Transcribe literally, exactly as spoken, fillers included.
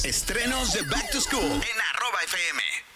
Estrenos de Back to School en arroba F M.